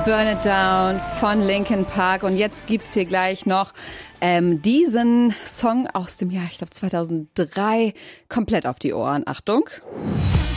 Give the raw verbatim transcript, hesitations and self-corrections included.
Burn It Down von Linkin Park. Und jetzt gibt's hier gleich noch ähm, diesen Song aus dem Jahr, ich glaube zweitausenddrei, komplett auf die Ohren. Achtung.